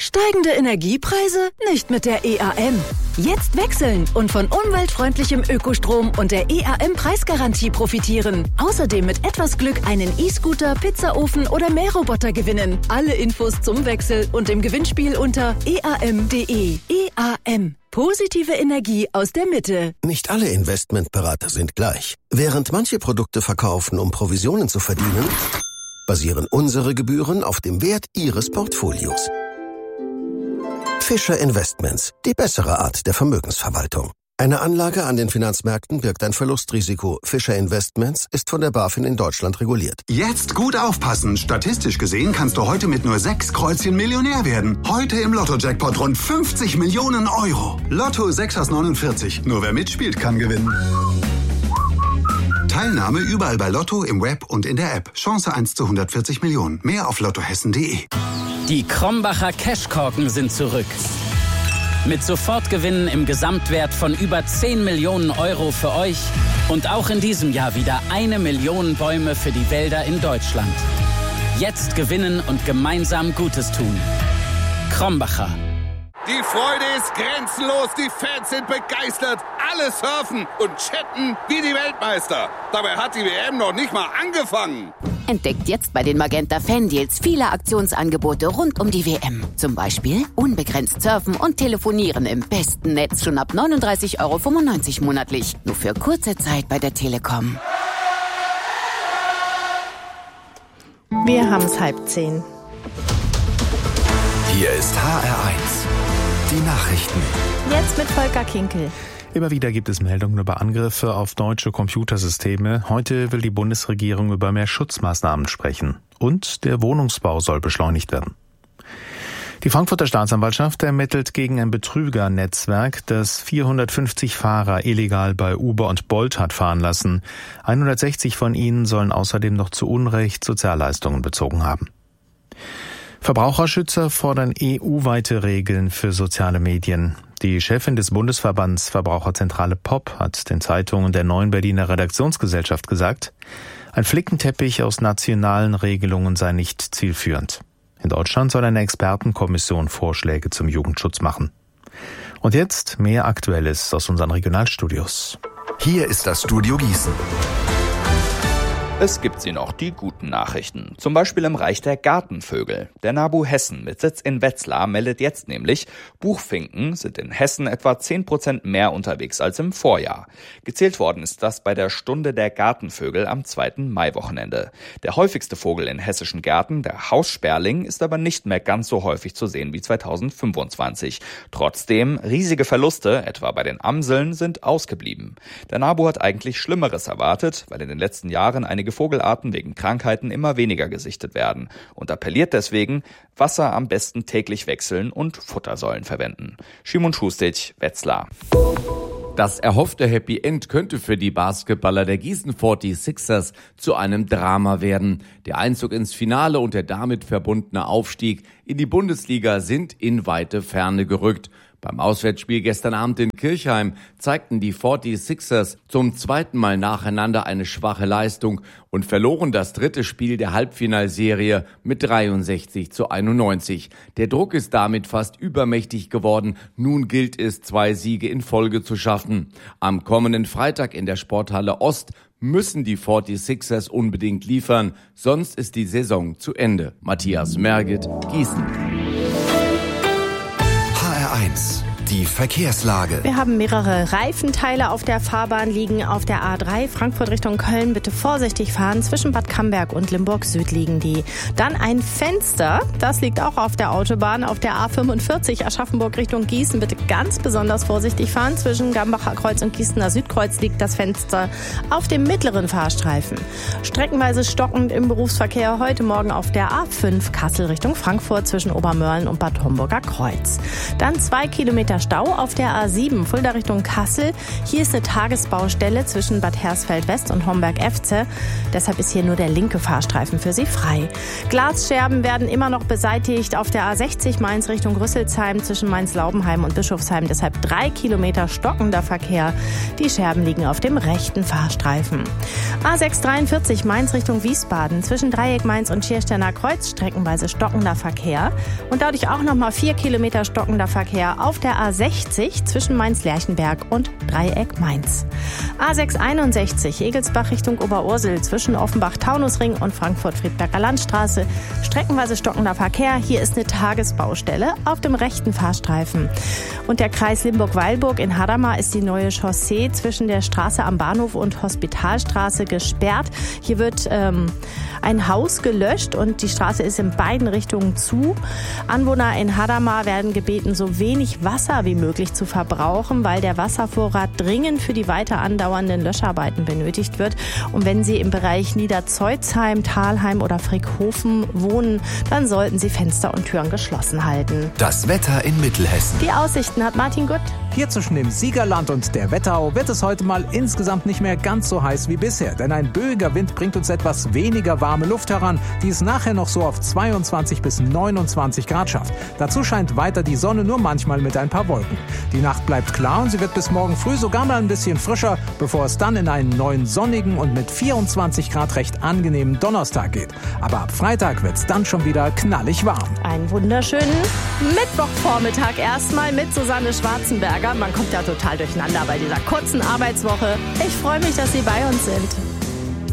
Steigende Energiepreise? Nicht mit der EAM. Jetzt wechseln und von umweltfreundlichem Ökostrom und der EAM-Preisgarantie profitieren. Außerdem mit etwas Glück einen E-Scooter, Pizzaofen oder Mähroboter gewinnen. Alle Infos zum Wechsel und im Gewinnspiel unter eam.de. EAM. Positive Energie aus der Mitte. Nicht alle Investmentberater sind gleich. Während manche Produkte verkaufen, um Provisionen zu verdienen, basieren unsere Gebühren auf dem Wert Ihres Portfolios. Fischer Investments, die bessere Art der Vermögensverwaltung. Eine Anlage an den Finanzmärkten birgt ein Verlustrisiko. Fischer Investments ist von der BaFin in Deutschland reguliert. Jetzt gut aufpassen. Statistisch gesehen kannst du heute mit nur 6 Kreuzchen Millionär werden. Heute im Lotto-Jackpot rund 50 Millionen Euro. Lotto 6 aus 49. Nur wer mitspielt, kann gewinnen. Teilnahme überall bei Lotto, im Web und in der App. Chance 1 zu 140 Millionen. Mehr auf lottohessen.de. Die Krombacher Cashkorken sind zurück. Mit Sofortgewinnen im Gesamtwert von über 10 Millionen Euro für euch und auch in diesem Jahr wieder 1 Million Bäume für die Wälder in Deutschland. Jetzt gewinnen und gemeinsam Gutes tun. Krombacher. Die Freude ist grenzenlos, die Fans sind begeistert, alle surfen und chatten wie die Weltmeister. Dabei hat die WM noch nicht mal angefangen. Entdeckt jetzt bei den Magenta Fan-Deals viele Aktionsangebote rund um die WM. Zum Beispiel unbegrenzt surfen und telefonieren im besten Netz schon ab 39,95 € monatlich. Nur für kurze Zeit bei der Telekom. Wir haben es 9:30. Hier ist HR1. Die Nachrichten. Jetzt mit Volker Kinkel. Immer wieder gibt es Meldungen über Angriffe auf deutsche Computersysteme. Heute will die Bundesregierung über mehr Schutzmaßnahmen sprechen. Und der Wohnungsbau soll beschleunigt werden. Die Frankfurter Staatsanwaltschaft ermittelt gegen ein Betrügernetzwerk, das 450 Fahrer illegal bei Uber und Bolt hat fahren lassen. 160 von ihnen sollen außerdem noch zu Unrecht Sozialleistungen bezogen haben. Verbraucherschützer fordern EU-weite Regeln für soziale Medien. Die Chefin des Bundesverbands Verbraucherzentrale POP hat den Zeitungen der Neuen Berliner Redaktionsgesellschaft gesagt, ein Flickenteppich aus nationalen Regelungen sei nicht zielführend. In Deutschland soll eine Expertenkommission Vorschläge zum Jugendschutz machen. Und jetzt mehr Aktuelles aus unseren Regionalstudios. Hier ist das Studio Gießen. Es gibt sie noch, die guten Nachrichten. Zum Beispiel im Reich der Gartenvögel. Der NABU Hessen mit Sitz in Wetzlar meldet jetzt nämlich, Buchfinken sind in Hessen etwa 10% mehr unterwegs als im Vorjahr. Gezählt worden ist das bei der Stunde der Gartenvögel am 2. Maiwochenende. Der häufigste Vogel in hessischen Gärten, der Haussperling, ist aber nicht mehr ganz so häufig zu sehen wie 2025. Trotzdem, riesige Verluste, etwa bei den Amseln, sind ausgeblieben. Der NABU hat eigentlich Schlimmeres erwartet, weil in den letzten Jahren einige Vogelarten wegen Krankheiten immer weniger gesichtet werden und appelliert deswegen, Wasser am besten täglich wechseln und Futtersäulen verwenden. Schimon Schustic, Wetzlar. Das erhoffte Happy End könnte für die Basketballer der Gießen 46ers zu einem Drama werden. Der Einzug ins Finale und der damit verbundene Aufstieg in die Bundesliga sind in weite Ferne gerückt. Beim Auswärtsspiel gestern Abend in Kirchheim zeigten die 46ers zum zweiten Mal nacheinander eine schwache Leistung und verloren das dritte Spiel der Halbfinalserie mit 63:91. Der Druck ist damit fast übermächtig geworden. Nun gilt es, 2 Siege in Folge zu schaffen. Am kommenden Freitag in der Sporthalle Ost müssen die 46ers unbedingt liefern, sonst ist die Saison zu Ende. Matthias Merget, Gießen. HR1, die Verkehrslage. Wir haben mehrere Reifenteile auf der Fahrbahn liegen. Auf der A3 Frankfurt Richtung Köln bitte vorsichtig fahren. Zwischen Bad Camberg und Limburg Süd liegen die. Dann ein Fenster, das liegt auch auf der Autobahn. Auf der A45 Aschaffenburg Richtung Gießen bitte ganz besonders vorsichtig fahren. Zwischen Gambacher Kreuz und Gießener Südkreuz liegt das Fenster auf dem mittleren Fahrstreifen. Streckenweise stockend im Berufsverkehr heute Morgen auf der A5 Kassel Richtung Frankfurt zwischen Obermörlen und Bad Homburger Kreuz. Dann 2 Kilometer Stau auf der A7 Fulda Richtung Kassel. Hier ist eine Tagesbaustelle zwischen Bad Hersfeld-West und Homberg-Efze. Deshalb ist hier nur der linke Fahrstreifen für Sie frei. Glasscherben werden immer noch beseitigt auf der A60 Mainz Richtung Rüsselsheim zwischen Mainz-Laubenheim und Bischofsheim. Deshalb 3 Kilometer stockender Verkehr. Die Scherben liegen auf dem rechten Fahrstreifen. A643 Mainz Richtung Wiesbaden zwischen Dreieck Mainz und Schiersteiner Kreuz streckenweise stockender Verkehr. Und dadurch auch nochmal 4 Kilometer stockender Verkehr auf der A60 zwischen Mainz-Lerchenberg und Dreieck Mainz. A661 Egelsbach Richtung Oberursel zwischen Offenbach-Taunusring und Frankfurt-Friedberger Landstraße. Streckenweise stockender Verkehr. Hier ist eine Tagesbaustelle auf dem rechten Fahrstreifen. Und der Kreis Limburg-Weilburg in Hadamar ist die neue Chaussee zwischen der Straße am Bahnhof und Hospitalstraße gesperrt. Hier wird ein Haus gelöscht und die Straße ist in beiden Richtungen zu. Anwohner in Hadamar werden gebeten, so wenig Wasser wie möglich zu verbrauchen, weil der Wasservorrat dringend für die weiter andauernden Löscharbeiten benötigt wird. Und wenn Sie im Bereich Niederzeuzheim, Thalheim oder Frickhofen wohnen, dann sollten Sie Fenster und Türen geschlossen halten. Das Wetter in Mittelhessen. Die Aussichten hat Martin Gutt. Hier zwischen dem Siegerland und der Wetterau wird es heute mal insgesamt nicht mehr ganz so heiß wie bisher, denn ein böiger Wind bringt uns etwas weniger warme Luft heran, die es nachher noch so auf 22 bis 29 Grad schafft. Dazu scheint weiter die Sonne, nur manchmal mit ein paar Wolken. Die Nacht bleibt klar und sie wird bis morgen früh sogar mal ein bisschen frischer, bevor es dann in einen neuen sonnigen und mit 24 Grad recht angenehmen Donnerstag geht. Aber ab Freitag wird es dann schon wieder knallig warm. Einen wunderschönen Mittwochvormittag erstmal mit Susanne Schwarzenberger. Man kommt ja total durcheinander bei dieser kurzen Arbeitswoche. Ich freue mich, dass Sie bei uns sind.